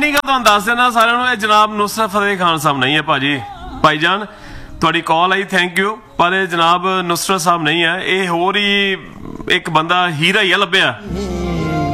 ਇੰਨੀ ਗੱਲ ਤੁਹਾਨੂੰ ਦੱਸ ਦੇਣਾ ਸਾਰਿਆਂ ਨੂੰ, ਇਹ ਜਨਾਬ ਨੁਸਰਤ ਫਤਿਹ ਖਾਨ ਸਾਹਿਬ ਨਹੀਂ ਹੈ ਭਾਜੀ। ਭਾਈ ਜਾਨ ਤੁਹਾਡੀ ਕਾਲ ਆਈ, ਥੈਂਕ ਯੂ, ਪਰ ਇਹ ਜਨਾਬ ਨੁਸਰਤ ਸਾਹਿਬ ਨਹੀਂ ਹੈ, ਇਹ ਹੋਰ ਹੀ ਇੱਕ ਬੰਦਾ ਹੀਰਾ ਹੀ ਆ ਲੱਭਿਆ।